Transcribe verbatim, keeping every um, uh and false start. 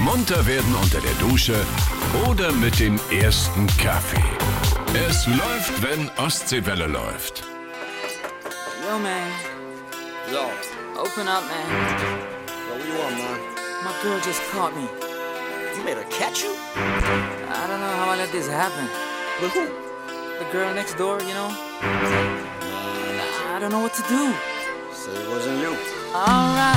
Munter werden unter der Dusche oder mit dem ersten Kaffee. Es läuft, wenn Ostseewelle läuft. Yo, man. Yo. Open up, man. Yo, what you want, man? My girl just caught me. You made her catch you? I don't know how I let this happen. With who? The girl next door, you know? Man, I don't know what to do. say it wasn't you. All right.